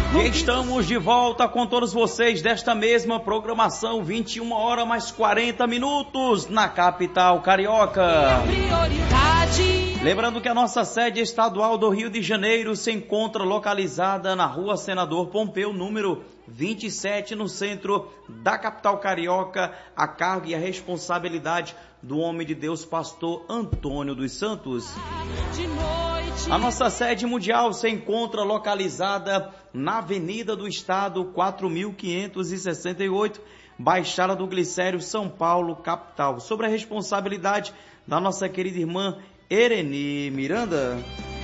Estamos de volta com todos vocês desta mesma programação, 21 horas mais 40 minutos na capital carioca. Lembrando que a nossa sede estadual do Rio de Janeiro se encontra localizada na Rua Senador Pompeu, número 27, no centro da capital carioca, a cargo e a responsabilidade do homem de Deus, pastor Antônio dos Santos. A nossa sede mundial se encontra localizada na Avenida do Estado, 4568, Baixada do Glicério, São Paulo, capital. Sobre a responsabilidade da nossa querida irmã Ereni Miranda.